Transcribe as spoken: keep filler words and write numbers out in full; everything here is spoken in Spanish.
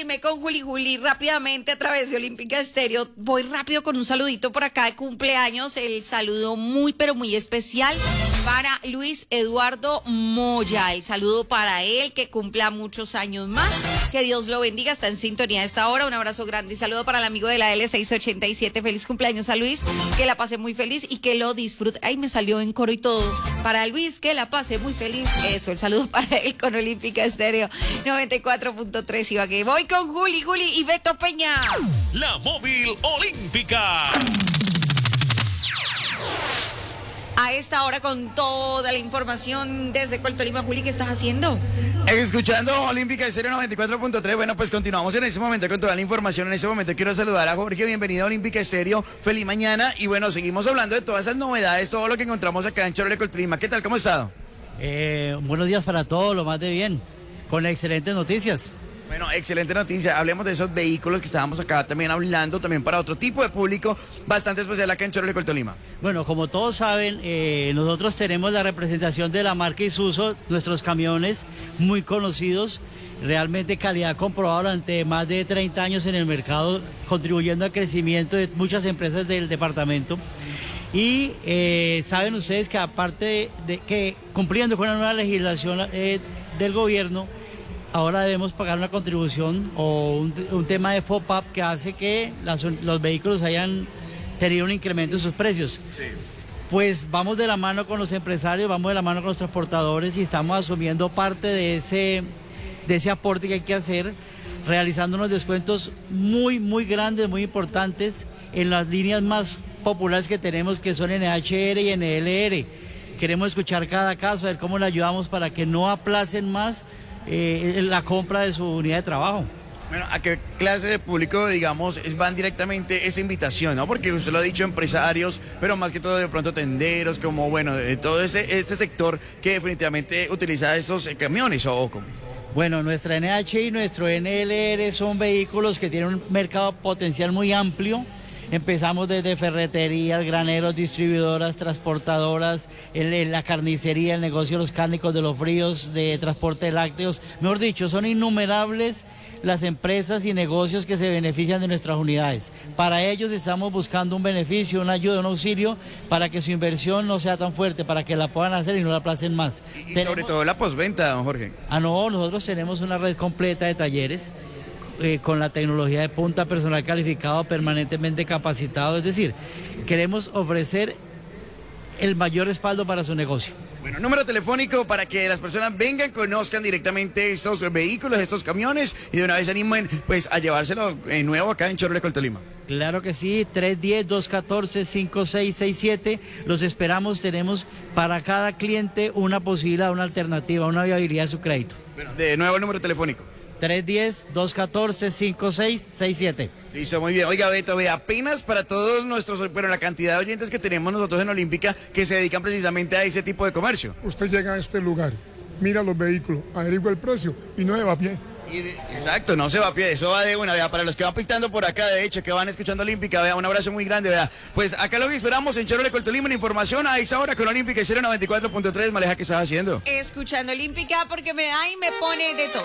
irme con Juli Juli rápidamente a través de Olímpica Estéreo. Voy rápido con un saludito por acá de cumpleaños. El saludo muy, pero muy especial para Luis Eduardo Moya. El saludo para él, que cumpla muchos años más. Que Dios lo bendiga, está en sintonía a esta hora. Un abrazo grande y saludo para el amigo de la L seiscientos ochenta y siete. Feliz cumpleaños a Luis, que la pase muy feliz y que lo disfrute. Ay, me salió en coro y todo. Para Luis, que la pase muy feliz. Eso, el saludo para él con Olímpica Estéreo noventa y cuatro punto tres. Ibagué. Voy con Juli, Juli y Beto Peña. La móvil olímpica. A esta hora con toda la información desde Coltolima. Juli, ¿qué estás haciendo? Escuchando Olímpica Estéreo noventa y cuatro punto tres. Bueno, pues continuamos en ese momento con toda la información. En ese momento quiero saludar a Jorge. Bienvenido a Olímpica Estéreo. Feliz mañana. Y bueno, seguimos hablando de todas esas novedades, todo lo que encontramos acá en Chevrolet Coltolima. ¿Qué tal? ¿Cómo ha estado? Eh, buenos días para todos, lo más de bien, con excelentes noticias. Bueno, excelente noticia. Hablemos de esos vehículos que estábamos acá también hablando, también para otro tipo de público bastante especial acá en Chevrolet Coltolima. Bueno, como todos saben, eh, nosotros tenemos la representación de la marca Isuzu, nuestros camiones muy conocidos, realmente calidad comprobada durante más de treinta años en el mercado, contribuyendo al crecimiento de muchas empresas del departamento. Y eh, saben ustedes que aparte de que cumpliendo con la nueva legislación eh, del gobierno, ahora debemos pagar una contribución o un, un tema de F O P A P que hace que las, los vehículos hayan tenido un incremento en sus precios. Sí. Pues vamos de la mano con los empresarios, vamos de la mano con los transportadores y estamos asumiendo parte de ese, de ese aporte que hay que hacer, realizando unos descuentos muy, muy grandes, muy importantes en las líneas más populares que tenemos, que son N H R y N L R. Queremos escuchar cada caso, a ver cómo le ayudamos para que no aplacen más eh, la compra de su unidad de trabajo. Bueno, ¿a qué clase de público, digamos, van directamente esa invitación, no? Porque usted lo ha dicho, empresarios, pero más que todo de pronto tenderos, como, bueno, de todo ese, ese sector que definitivamente utiliza esos eh, camiones, ¿o cómo? Bueno, nuestra N H y nuestro N L R son vehículos que tienen un mercado potencial muy amplio. Empezamos desde ferreterías, graneros, distribuidoras, transportadoras, el, el, la carnicería, el negocio de los cárnicos, de los fríos, de transporte de lácteos. Mejor dicho, son innumerables las empresas y negocios que se benefician de nuestras unidades. Para ellos estamos buscando un beneficio, una ayuda, un auxilio, para que su inversión no sea tan fuerte, para que la puedan hacer y no la aplacen más. Y, y ¿Tenemos... sobre todo la postventa, don Jorge? Ah, no, nosotros tenemos una red completa de talleres, Eh, con la tecnología de punta, personal calificado, permanentemente capacitado. Es decir, queremos ofrecer el mayor respaldo para su negocio. Bueno, número telefónico para que las personas vengan, conozcan directamente estos vehículos, estos camiones y de una vez se animen pues a llevárselo eh, nuevo acá en Chevrolet Coltolima. Claro que sí, tres uno cero, dos uno cuatro, cinco seis seis siete. Los esperamos, tenemos para cada cliente una posibilidad, una alternativa, una viabilidad de su crédito. Bueno, de nuevo el número telefónico. tres uno cero, dos uno cuatro, cinco seis seis siete. Listo, muy bien. Oiga, Beto, ve, apenas para todos nuestros, bueno, la cantidad de oyentes que tenemos nosotros en Olímpica que se dedican precisamente a ese tipo de comercio. Usted llega a este lugar, mira los vehículos, averigua el precio y no se va a pie. Y de, exacto, no se va a pie, eso va de una, vea, para los que van pintando por acá, de hecho, que van escuchando Olímpica, vea, un abrazo muy grande, vea. Pues acá lo que esperamos en Chevrolet Coltolima, la información a esa hora con Olímpica y cero noventa y cuatro punto tres, Maleja, ¿qué estás haciendo? Escuchando Olímpica porque me da y me pone de todo.